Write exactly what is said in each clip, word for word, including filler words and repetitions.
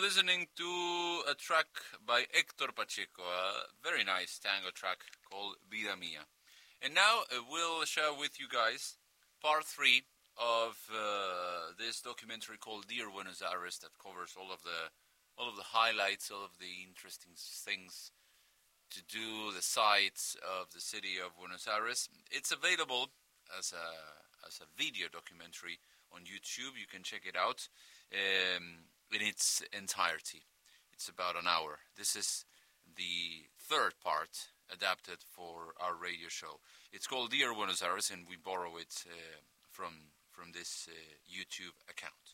listening to a track by Hector Pacheco, a very nice tango track called Vida Mia. And now uh, we'll share with you guys part three of uh, this documentary called Dear Buenos Aires, that covers all of the all of the highlights, all of the interesting things to do, the sights of the city of Buenos Aires. It's available as a as a video documentary on YouTube. You can check it out um, in its entirety. It's about an hour. This is the third part adapted for our radio show. It's called Dear Buenos Aires, and we borrow it uh, from from this uh, YouTube account.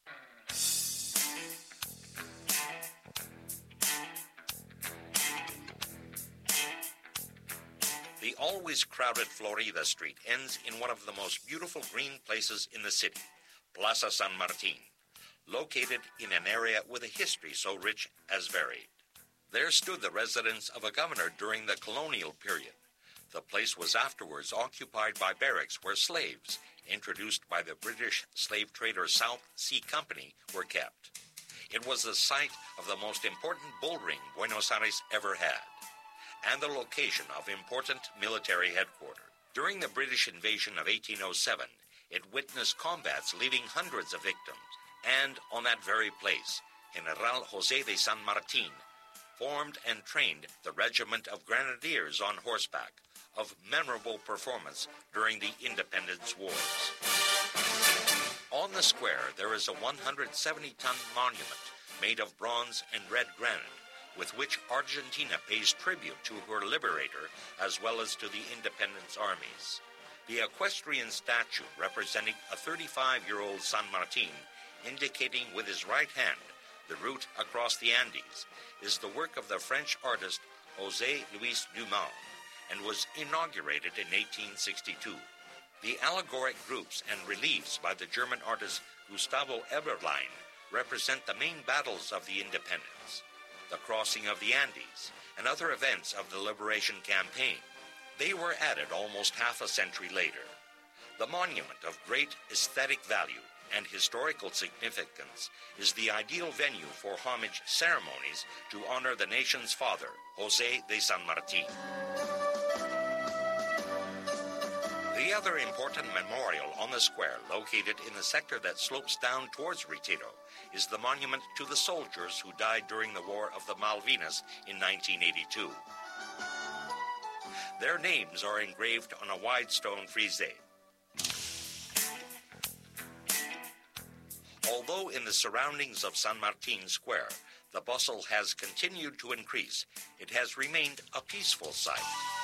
The always crowded Florida Street ends in one of the most beautiful green places in the city, Plaza San Martin, located in an area with a history so rich as varied. There stood the residence of a governor during the colonial period. The place was afterwards occupied by barracks where slaves, introduced by the British slave trader South Sea Company, were kept. It was the site of the most important bull ring Buenos Aires ever had, and the location of important military headquarters. During the British invasion of eighteen oh seven, it witnessed combats leaving hundreds of victims, and on that very place, General José de San Martín formed and trained the Regiment of Grenadiers on horseback, of memorable performance during the Independence Wars. On the square, there is a one hundred seventy ton monument made of bronze and red granite, with which Argentina pays tribute to her liberator as well as to the independence armies. The equestrian statue representing a thirty-five-year-old San Martin, indicating with his right hand the route across the Andes, is the work of the French artist José Luis Dumas, and was inaugurated in eighteen sixty-two. The allegoric groups and reliefs by the German artist Gustavo Eberlein represent the main battles of the independence, the crossing of the Andes, and other events of the liberation campaign. They were added almost half a century later. The monument, of great aesthetic value and historical significance, is the ideal venue for homage ceremonies to honor the nation's father, José de San Martín. The other important memorial on the square, located in the sector that slopes down towards Retiro, is the monument to the soldiers who died during the War of the Malvinas in nineteen eighty-two. Their names are engraved on a wide stone frieze. Although in the surroundings of San Martin Square, the bustle has continued to increase, it has remained a peaceful sight.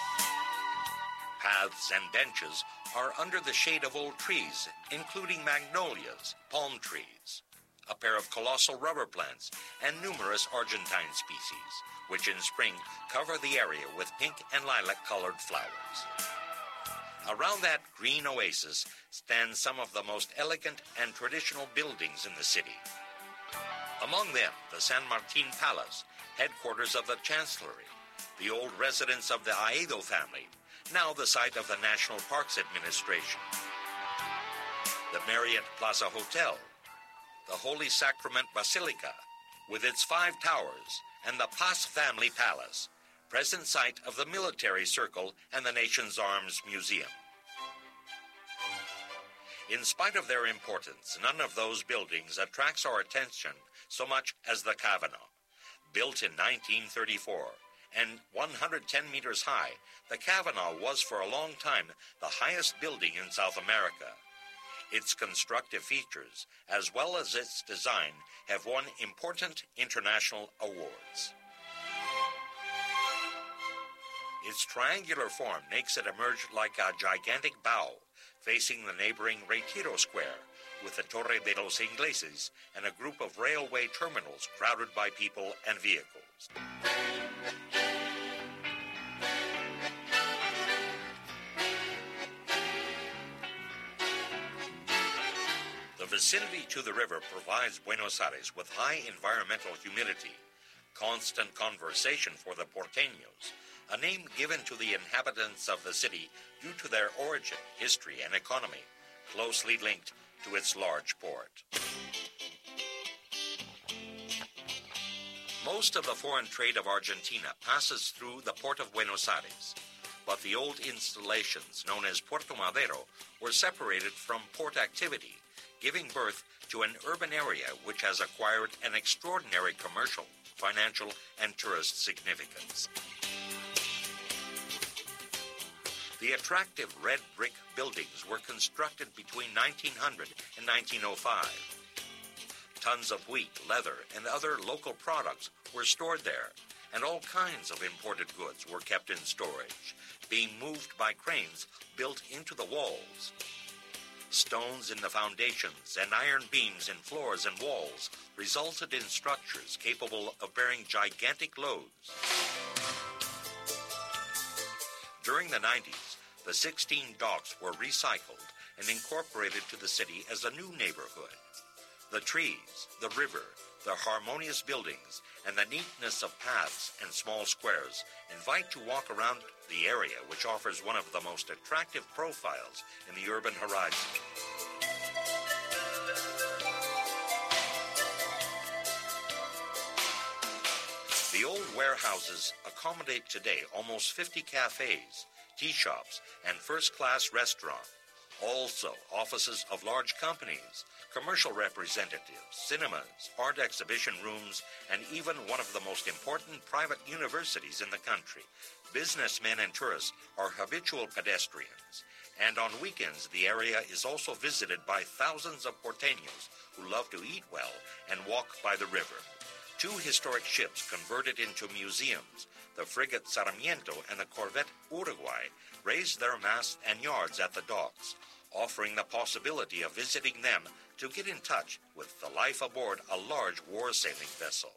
Paths and benches are under the shade of old trees, including magnolias, palm trees, a pair of colossal rubber plants, and numerous Argentine species, which in spring cover the area with pink and lilac-colored flowers. Around that green oasis stand some of the most elegant and traditional buildings in the city. Among them, the San Martin Palace, headquarters of the Chancellery, the old residence of the Aedo family, now the site of the National Parks Administration, the Marriott Plaza Hotel, the Holy Sacrament Basilica, with its five towers, and the Paz Family Palace, present site of the Military Circle and the Nation's Arms Museum. In spite of their importance, none of those buildings attracts our attention so much as the Kavanaugh. Built in nineteen thirty-four and one hundred ten meters high, the Kavanaugh was for a long time the highest building in South America. Its constructive features, as well as its design, have won important international awards. Its triangular form makes it emerge like a gigantic bow, facing the neighboring Retiro Square, with the Torre de los Ingleses and a group of railway terminals crowded by people and vehicles. The vicinity to the river provides Buenos Aires with high environmental humidity, constant conversation for the porteños, a name given to the inhabitants of the city due to their origin, history, and economy, closely linked to its large port. Most of the foreign trade of Argentina passes through the port of Buenos Aires, but the old installations known as Puerto Madero were separated from port activity, giving birth to an urban area which has acquired an extraordinary commercial, financial, and tourist significance. The attractive red brick buildings were constructed between nineteen hundred and nineteen oh five. Tons of wheat, leather, and other local products were stored there, and all kinds of imported goods were kept in storage, being moved by cranes built into the walls. Stones in the foundations and iron beams in floors and walls resulted in structures capable of bearing gigantic loads. During the nineties, the sixteen docks were recycled and incorporated to the city as a new neighborhood. The trees, the river, the harmonious buildings, and the neatness of paths and small squares invite to walk around the area, which offers one of the most attractive profiles in the urban horizon. The old warehouses accommodate today almost fifty cafes, tea shops, and first-class restaurants. Also, offices of large companies, commercial representatives, cinemas, art exhibition rooms, and even one of the most important private universities in the country. Businessmen and tourists are habitual pedestrians, and on weekends the area is also visited by thousands of porteños who love to eat well and walk by the river. Two historic ships converted into museums, the frigate Sarmiento and the corvette Uruguay, raised their masts and yards at the docks, offering the possibility of visiting them to get in touch with the life aboard a large war sailing vessel.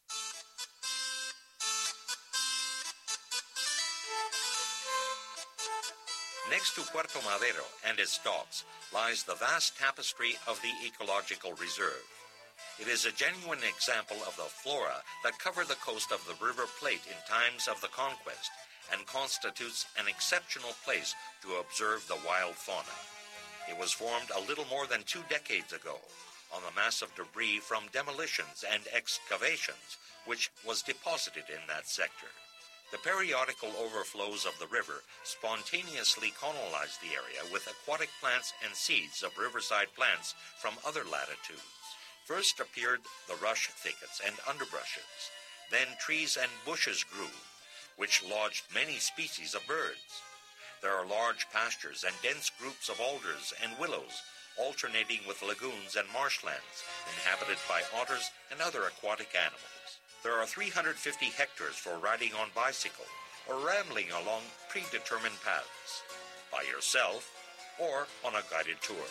Next to Puerto Madero and its docks lies the vast tapestry of the Ecological Reserve. It is a genuine example of the flora that covered the coast of the River Plate in times of the conquest and constitutes an exceptional place to observe the wild fauna. It was formed a little more than two decades ago on the mass of debris from demolitions and excavations which was deposited in that sector. The periodical overflows of the river spontaneously colonized the area with aquatic plants and seeds of riverside plants from other latitudes. First appeared the rush thickets and underbrushes. Then trees and bushes grew, which lodged many species of birds. There are large pastures and dense groups of alders and willows, alternating with lagoons and marshlands, inhabited by otters and other aquatic animals. There are three hundred fifty hectares for riding on bicycle or rambling along predetermined paths, by yourself or on a guided tour.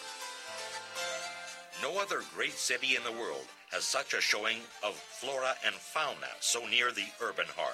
No other great city in the world has such a showing of flora and fauna so near the urban heart.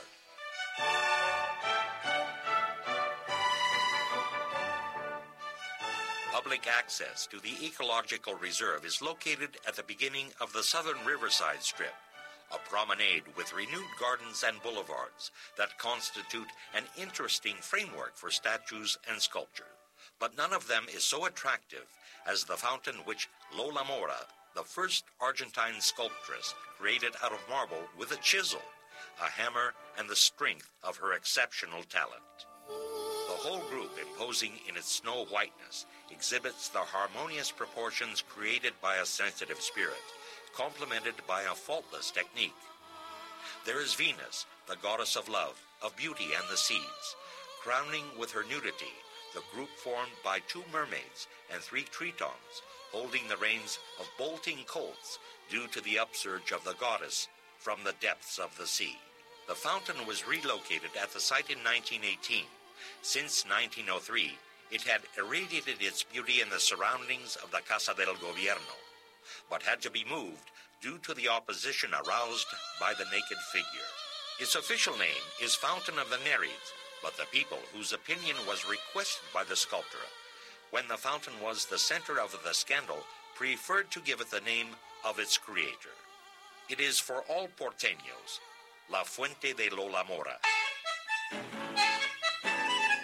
Public access to the Ecological Reserve is located at the beginning of the southern Riverside Strip, a promenade with renewed gardens and boulevards that constitute an interesting framework for statues and sculpture. But none of them is so attractive as the fountain which Lola Mora, the first Argentine sculptress, created out of marble with a chisel, a hammer, and the strength of her exceptional talent. The whole group, imposing in its snow whiteness, exhibits the harmonious proportions created by a sensitive spirit, complemented by a faultless technique. There is Venus, the goddess of love, of beauty and the seas, crowning with her nudity the group formed by two mermaids and three tritons, holding the reins of bolting colts due to the upsurge of the goddess from the depths of the sea. The fountain was relocated at the site in nineteen eighteen. Since nineteen oh three, it had irradiated its beauty in the surroundings of the Casa del Gobierno, but had to be moved due to the opposition aroused by the naked figure. Its official name is Fountain of the Nereids, but the people whose opinion was requested by the sculptor, when the fountain was the center of the scandal, preferred to give it the name of its creator. It is for all porteños, La Fuente de Lola Mora.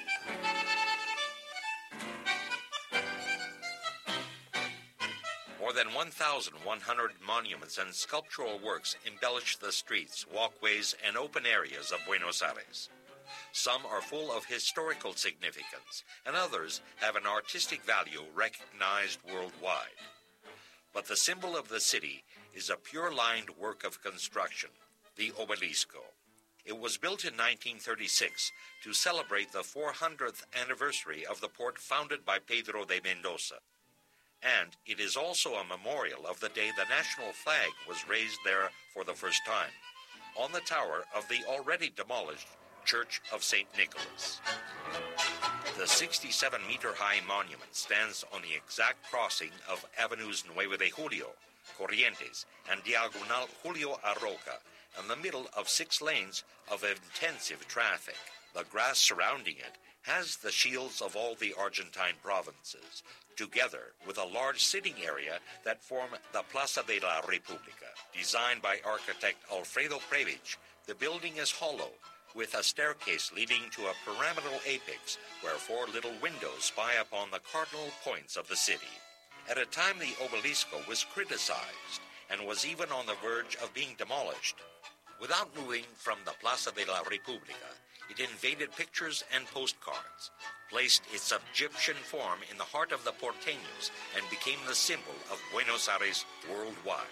More More than one thousand one hundred monuments and sculptural works embellish the streets, walkways, and open areas of Buenos Aires. Some are full of historical significance, and others have an artistic value recognized worldwide. But the symbol of the city is a pure-lined work of construction, the Obelisco. It was built in nineteen thirty-six to celebrate the four hundredth anniversary of the port founded by Pedro de Mendoza. And it is also a memorial of the day the national flag was raised there for the first time, on the tower of the already demolished Church of Saint Nicholas. The sixty-seven meter high monument stands on the exact crossing of Avenues Nueve de Julio, Corrientes, and Diagonal Julio Arroca, in the middle of six lanes of intensive traffic. The grass surrounding it has the shields of all the Argentine provinces, together with a large sitting area that form the Plaza de la República. Designed by architect Alfredo Previch, the building is hollow, with a staircase leading to a pyramidal apex where four little windows spy upon the cardinal points of the city. At a time the Obelisco was criticized and was even on the verge of being demolished. Without moving from the Plaza de la República, it invaded pictures and postcards, placed its Egyptian form in the heart of the porteños, and became the symbol of Buenos Aires worldwide.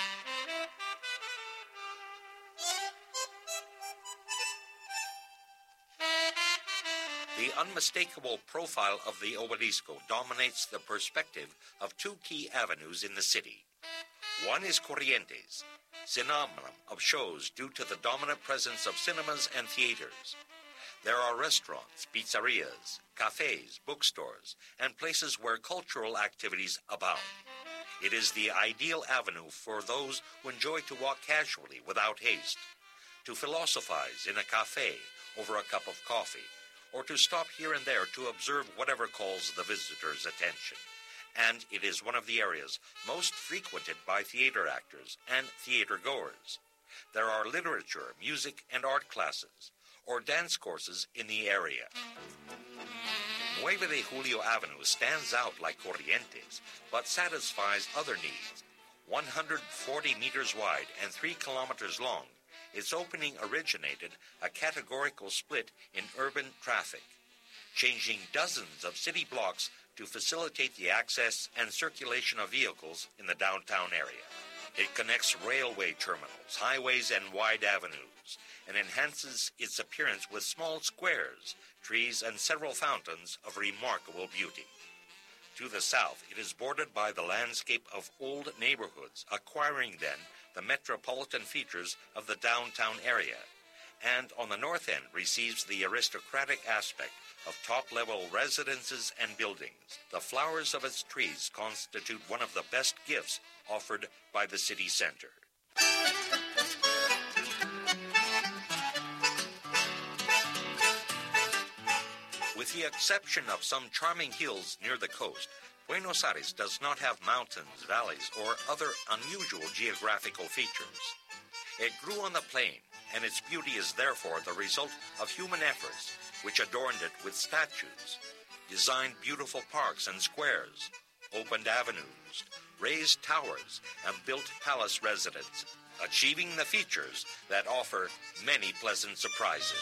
The unmistakable profile of the Obelisco dominates the perspective of two key avenues in the city. One is Corrientes, synonym of shows due to the dominant presence of cinemas and theaters. There are restaurants, pizzerias, cafes, bookstores, and places where cultural activities abound. It is the ideal avenue for those who enjoy to walk casually without haste, to philosophize in a cafe over a cup of coffee, or to stop here and there to observe whatever calls the visitor's attention. And it is one of the areas most frequented by theater actors and theater goers. There are literature, music, and art classes, or dance courses in the area. Nueve de Julio Avenue stands out like Corrientes, but satisfies other needs. one hundred forty meters wide and three kilometers long, its opening originated a categorical split in urban traffic, changing dozens of city blocks to facilitate the access and circulation of vehicles in the downtown area. It connects railway terminals, highways, and wide avenues, and enhances its appearance with small squares, trees, and several fountains of remarkable beauty. To the south, it is bordered by the landscape of old neighborhoods, acquiring then the metropolitan features of the downtown area, and on the north end receives the aristocratic aspect of top-level residences and buildings. The flowers of its trees constitute one of the best gifts offered by the city center. With the exception of some charming hills near the coast, Buenos Aires does not have mountains, valleys, or other unusual geographical features. It grew on the plain, and its beauty is therefore the result of human efforts, which adorned it with statues, designed beautiful parks and squares, opened avenues, raised towers, and built palace residences, achieving the features that offer many pleasant surprises.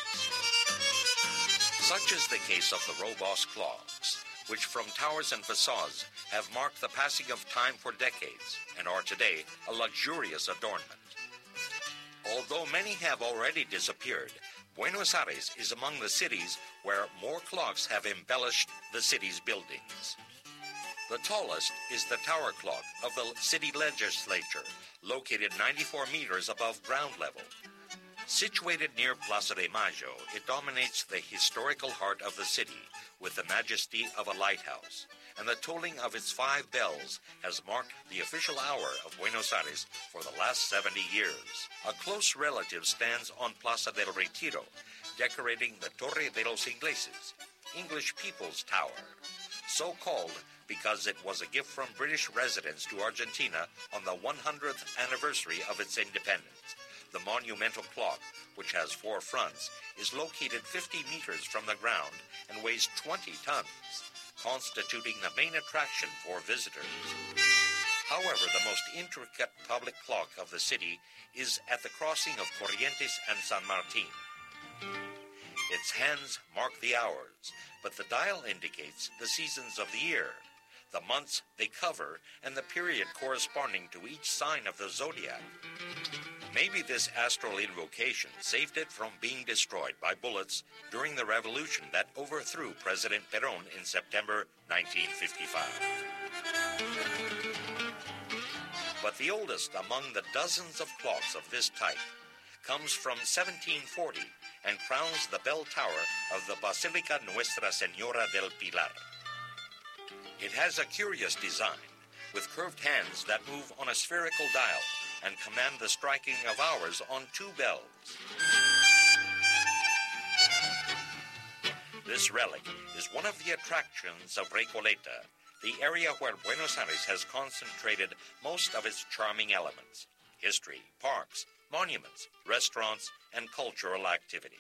Such is the case of the robust clocks, which from towers and facades have marked the passing of time for decades and are today a luxurious adornment. Although many have already disappeared, Buenos Aires is among the cities where more clocks have embellished the city's buildings. The tallest is the tower clock of the city legislature, located ninety-four meters above ground level. Situated near Plaza de Mayo, it dominates the historical heart of the city with the majesty of a lighthouse, and the tolling of its five bells has marked the official hour of Buenos Aires for the last seventy years. A close relative stands on Plaza del Retiro, decorating the Torre de los Ingleses, English People's Tower, so called because it was a gift from British residents to Argentina on the one hundredth anniversary of its independence. The monumental clock, which has four fronts, is located fifty meters from the ground and weighs twenty tons, constituting the main attraction for visitors. However, the most intricate public clock of the city is at the crossing of Corrientes and San Martin. Its hands mark the hours, but the dial indicates the seasons of the year, the months they cover, and the period corresponding to each sign of the zodiac. Maybe this astral invocation saved it from being destroyed by bullets during the revolution that overthrew President Perón in September nineteen fifty-five. But the oldest among the dozens of clocks of this type comes from seventeen forty and crowns the bell tower of the Basilica Nuestra Señora del Pilar. It has a curious design, with curved hands that move on a spherical dial and command the striking of hours on two bells. This relic is one of the attractions of Recoleta, the area where Buenos Aires has concentrated most of its charming elements: history, parks, monuments, restaurants, and cultural activity.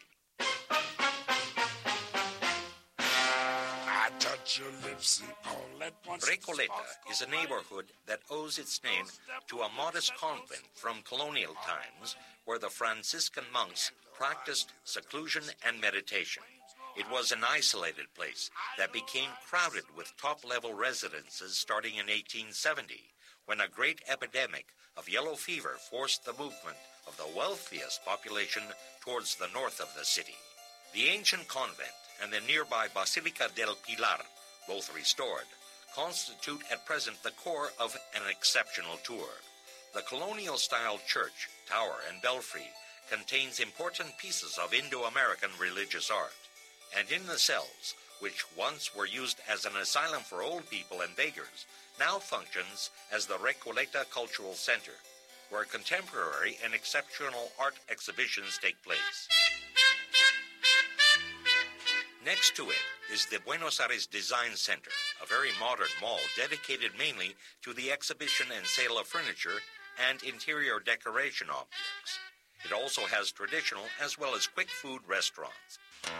I touch your lips and all at once. Recoleta is a neighborhood that owes its name to a modest convent from colonial times where the Franciscan monks practiced seclusion and meditation. It was an isolated place that became crowded with top-level residences starting in eighteen seventy, when a great epidemic of yellow fever forced the movement of the wealthiest population towards the north of the city. The ancient convent and the nearby Basilica del Pilar, both restored, constitute at present the core of an exceptional tour. The colonial-style church, tower, and belfry contains important pieces of Indo-American religious art. And in the cells, which once were used as an asylum for old people and beggars, now functions as the Recoleta Cultural Center, where contemporary and exceptional art exhibitions take place. Next to it is the Buenos Aires Design Center, a very modern mall dedicated mainly to the exhibition and sale of furniture and interior decoration objects. It also has traditional as well as quick food restaurants.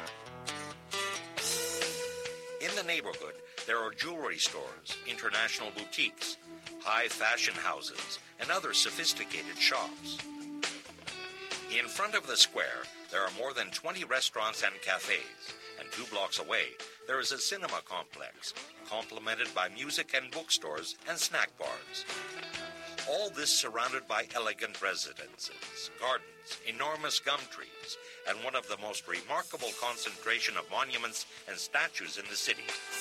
In the neighborhood, there are jewelry stores, international boutiques, high fashion houses, and other sophisticated shops. In front of the square, there are more than twenty restaurants and cafes, and two blocks away, there is a cinema complex, complemented by music and bookstores and snack bars. All this surrounded by elegant residences, gardens, enormous gum trees, and one of the most remarkable concentration of monuments and statues in the city.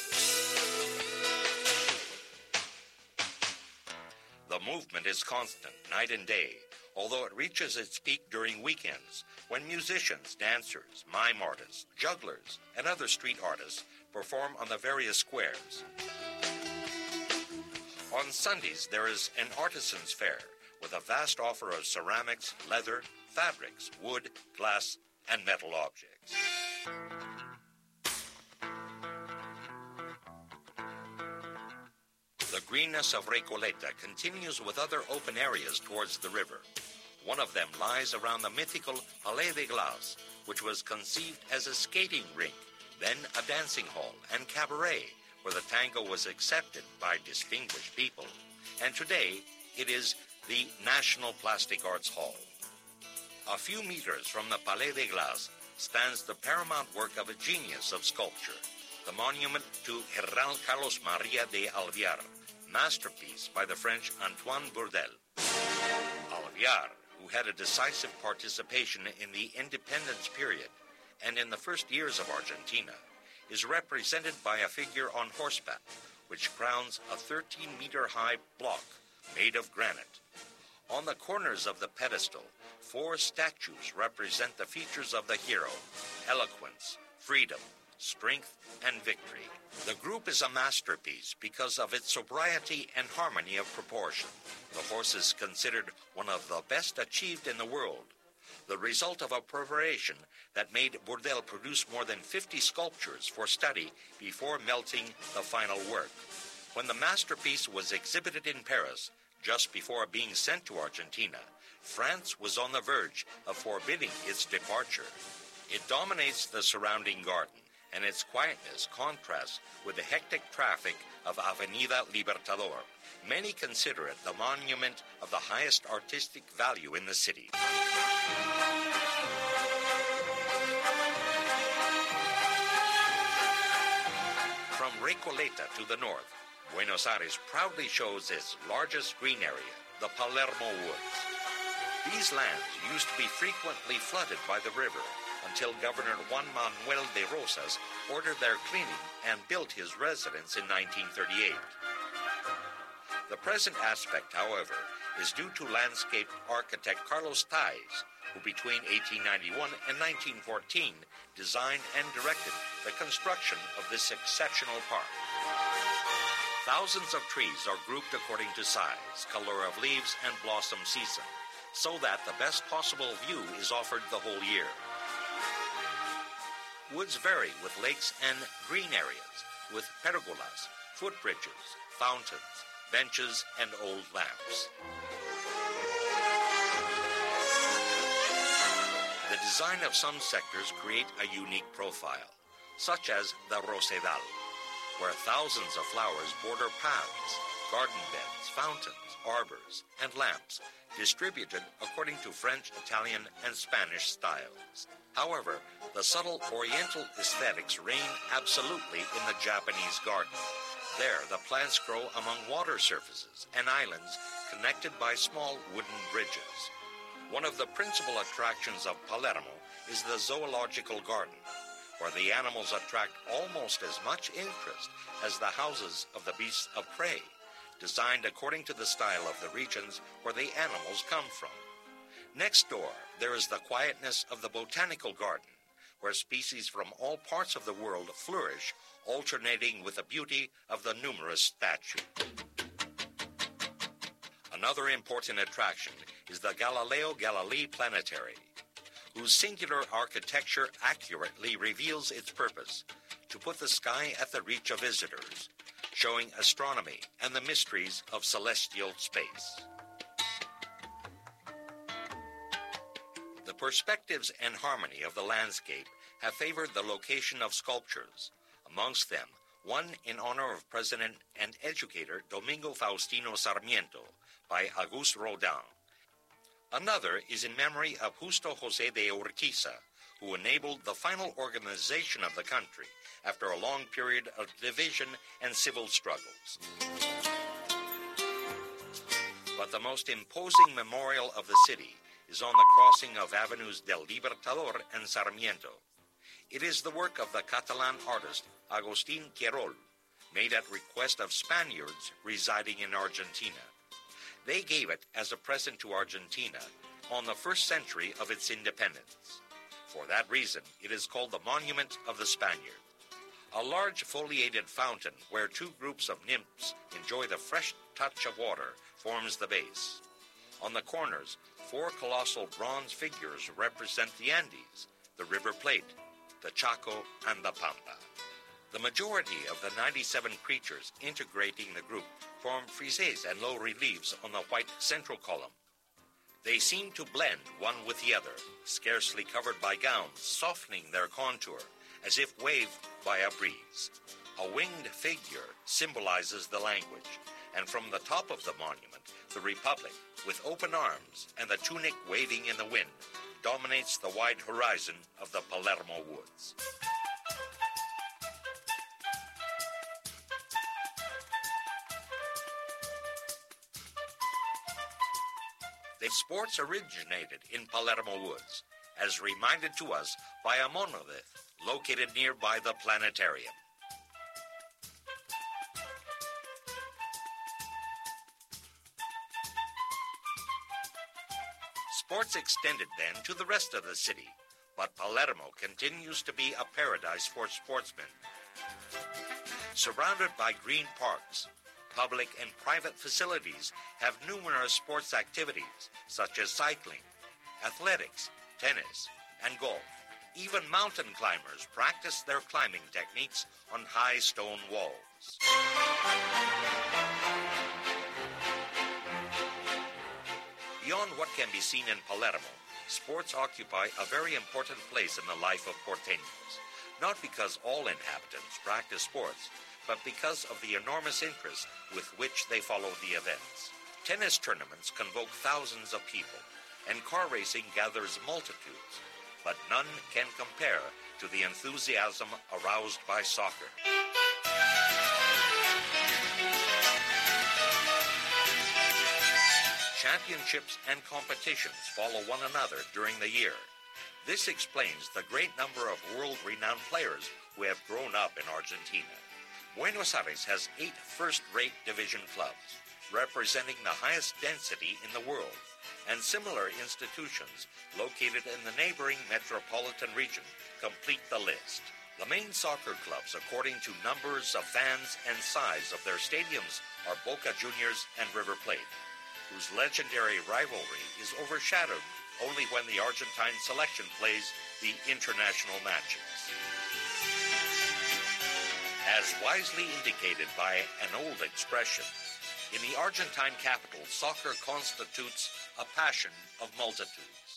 The movement is constant, night and day, although it reaches its peak during weekends, when musicians, dancers, mime artists, jugglers, and other street artists perform on the various squares. On Sundays, there is an artisan's fair with a vast offer of ceramics, leather, fabrics, wood, glass, and metal objects. The greenness of Recoleta continues with other open areas towards the river. One of them lies around the mythical Palais de Glace, which was conceived as a skating rink, then a dancing hall and cabaret, where the tango was accepted by distinguished people. And today, it is the National Plastic Arts Hall. A few meters from the Palais de Glace stands the paramount work of a genius of sculpture, the monument to General Carlos Maria de Alvear, masterpiece by the French Antoine Bourdelle. Alvear, who had a decisive participation in the independence period and in the first years of Argentina, is represented by a figure on horseback, which crowns a thirteen-meter-high block made of granite. On the corners of the pedestal, four statues represent the features of the hero: eloquence, freedom, strength, and victory. The group is a masterpiece because of its sobriety and harmony of proportion. The horse is considered one of the best achieved in the world, the result of a preparation that made Bourdelle produce more than fifty sculptures for study before melting the final work. When the masterpiece was exhibited in Paris, just before being sent to Argentina, France was on the verge of forbidding its departure. It dominates the surrounding garden and its quietness contrasts with the hectic traffic of Avenida Libertador. Many consider it the monument of the highest artistic value in the city. From Recoleta to the north, Buenos Aires proudly shows its largest green area, the Palermo Woods. These lands used to be frequently flooded by the river until Governor Juan Manuel de Rosas ordered their cleaning and built his residence in nineteen thirty-eight. The present aspect, however, is due to landscape architect Carlos Tais, who between eighteen ninety-one and nineteen fourteen designed and directed the construction of this exceptional park. Thousands of trees are grouped according to size, color of leaves, and blossom season, so that the best possible view is offered the whole year. Woods vary with lakes and green areas, with pergolas, footbridges, fountains, benches, and old lamps. The design of some sectors create a unique profile, such as the Rosedal, where thousands of flowers border paths, garden beds, fountains, arbors, and lamps, distributed according to French, Italian, and Spanish styles. However, the subtle Oriental aesthetics reign absolutely in the Japanese garden. There, the plants grow among water surfaces and islands connected by small wooden bridges. One of the principal attractions of Palermo is the zoological garden, where the animals attract almost as much interest as the houses of the beasts of prey, designed according to the style of the regions where the animals come from. Next door, there is the quietness of the botanical garden, where species from all parts of the world flourish, alternating with the beauty of the numerous statues. Another important attraction is the Galileo Galilei Planetary, whose singular architecture accurately reveals its purpose, to put the sky at the reach of visitors, showing astronomy and the mysteries of celestial space. The perspectives and harmony of the landscape have favored the location of sculptures, amongst them one in honor of President and educator Domingo Faustino Sarmiento by Auguste Rodin. Another is in memory of Justo José de Urquiza, who enabled the final organization of the country after a long period of division and civil struggles. But the most imposing memorial of the city is on the crossing of avenues del Libertador and Sarmiento. It is the work of the Catalan artist Agustín Querol, made at request of Spaniards residing in Argentina. They gave it as a present to Argentina on the first century of its independence. For that reason, it is called the Monument of the Spaniard. A large foliated fountain where two groups of nymphs enjoy the fresh touch of water forms the base. On the corners, four colossal bronze figures represent the Andes, the River Plate, the Chaco, and the Pampa. The majority of the ninety-seven creatures integrating the group form friezes and low reliefs on the white central column. They seem to blend one with the other, scarcely covered by gowns, softening their contour, as if waved by a breeze. A winged figure symbolizes the language, and from the top of the monument, the Republic, with open arms and the tunic waving in the wind, dominates the wide horizon of the Palermo Woods. The sports originated in Palermo Woods, as reminded to us by a monolith located nearby the planetarium. Sports extended then to the rest of the city, but Palermo continues to be a paradise for sportsmen. Surrounded by green parks, public and private facilities have numerous sports activities such as cycling, athletics, tennis, and golf. Even mountain climbers practice their climbing techniques on high stone walls. Beyond what can be seen in Palermo, sports occupy a very important place in the life of Porteños. not because all inhabitants practice sports, but because of the enormous interest with which they follow the events. Tennis tournaments convoke thousands of people, and car racing gathers multitudes, but none can compare to the enthusiasm aroused by soccer. Championships and competitions follow one another during the year. This explains the great number of world-renowned players who have grown up in Argentina. Buenos Aires has eight first-rate division clubs, representing the highest density in the world, and similar institutions located in the neighboring metropolitan region complete the list. The main soccer clubs, according to numbers of fans and size of their stadiums, are Boca Juniors and River Plate, whose legendary rivalry is overshadowed only when the Argentine selection plays the international matches. As wisely indicated by an old expression, in the Argentine capital, soccer constitutes a passion of multitudes.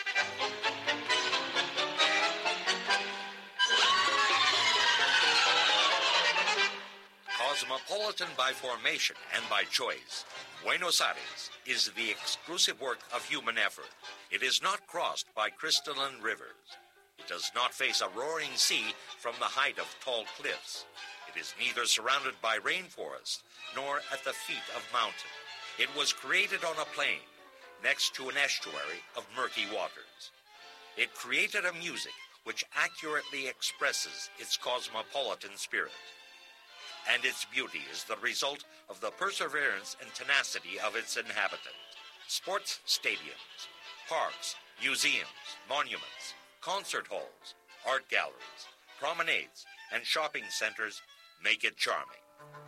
Cosmopolitan by formation and by choice, Buenos Aires is the exclusive work of human effort. It is not crossed by crystalline rivers. It does not face a roaring sea from the height of tall cliffs. It is neither surrounded by rainforests nor at the feet of mountains. It was created on a plain next to an estuary of murky waters. It created a music which accurately expresses its cosmopolitan spirit. And its beauty is the result of the perseverance and tenacity of its inhabitants. Sports stadiums, parks, museums, monuments, concert halls, art galleries, promenades, and shopping centers make it charming.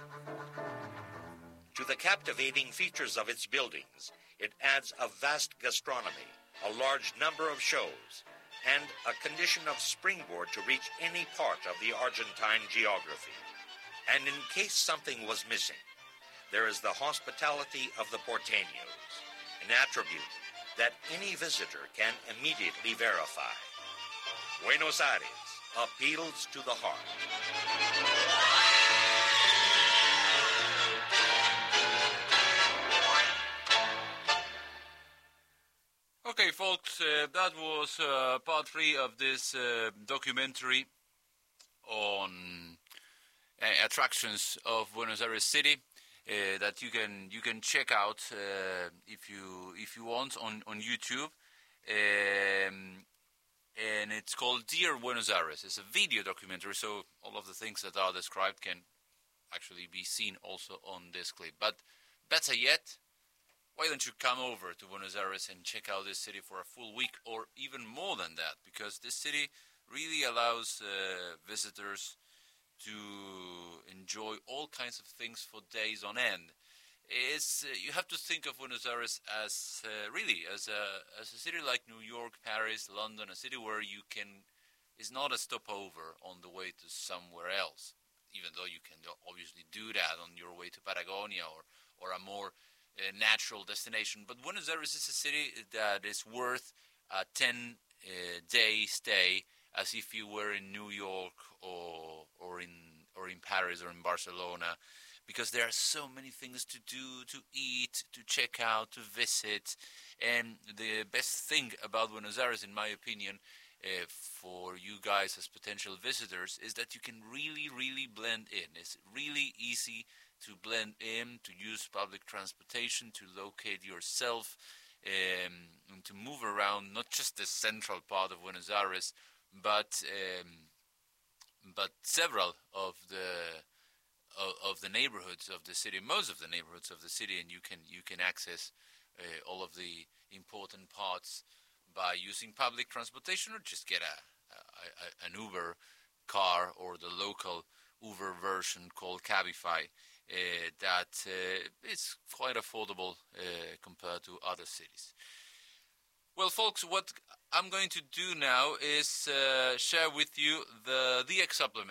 To the captivating features of its buildings, it adds a vast gastronomy, a large number of shows, and a condition of springboard to reach any part of the Argentine geography. And in case something was missing, there is the hospitality of the porteños, an attribute that any visitor can immediately verify. Buenos Aires appeals to the heart. Okay, folks, uh, that was uh, part three of this uh, documentary on uh, attractions of Buenos Aires City uh, that you can you can check out uh, if you if you want on on YouTube, um, and it's called Dear Buenos Aires. It's a video documentary, so all of the things that are described can actually be seen also on this clip. But better yet, why don't you come over to Buenos Aires and check out this city for a full week, or even more than that, because this city really allows uh, visitors to enjoy all kinds of things for days on end. It's, uh, you have to think of Buenos Aires as uh, really as a as a city like New York, Paris, London, a city where you can is not a stopover on the way to somewhere else, even though you can obviously do that on your way to Patagonia or or a more uh, natural destination. But Buenos Aires is a city that is worth a ten uh, day stay, as if you were in New York or or in or in Paris or in Barcelona, because there are so many things to do, to eat, to check out, to visit. And the best thing about Buenos Aires, in my opinion, uh, for you guys as potential visitors, is that you can really, really blend in. It's really easy to blend in, to use public transportation, to locate yourself, um, and to move around, not just the central part of Buenos Aires, but um, but several of the of, of the neighborhoods of the city, most of the neighborhoods of the city, and you can you can access uh, all of the important parts by using public transportation, or just get a, a, a an Uber car or the local Uber version called Cabify. Uh, that uh, is quite affordable uh, compared to other cities. Well, folks, what I'm going to do now is uh, share with you the D X supplement.